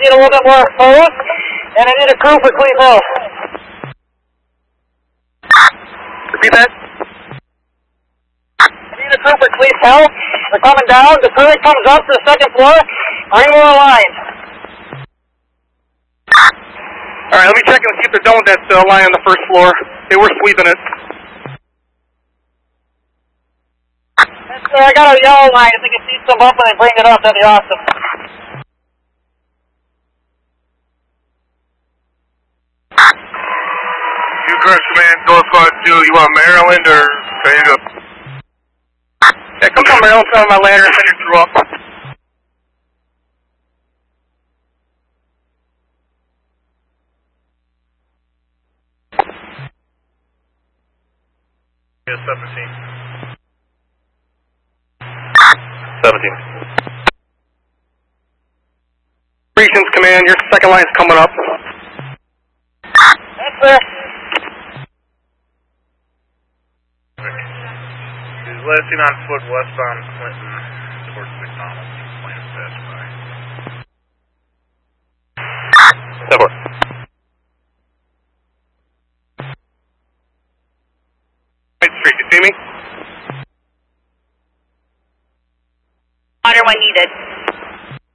need a little bit more exposed, and I need a crew for Cleve Hill. Repeat that. I need a crew for Cleve Hill. They're coming down. The crew comes up to the second floor. Bring more line. All right, let me check and see if they're done with that line on the first floor. They were sweeping it. I got a yellow line. If they can see some up and they bring it up, that'd be awesome. You Crush Command, Ghost Squad 2, you want Maryland or Cayuga? Yeah, come from Maryland, send my ladder, send your crew up. Yeah, 17. 17. Operations Command, your second line's coming up. Yes, sir. He's lasting on foot westbound Clinton towards McDonald's. Plane passed by. 7-4. Right, street, you see me?